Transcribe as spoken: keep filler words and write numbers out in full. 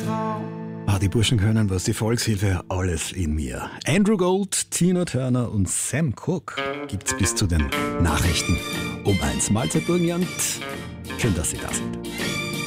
Ah, die Burschen können was, die Volkshilfe, alles in mir. Andrew Gold, Tina Turner und Sam Cooke gibt's bis zu den Nachrichten um eins. Mahlzeit Burgenland, schön, dass Sie da sind.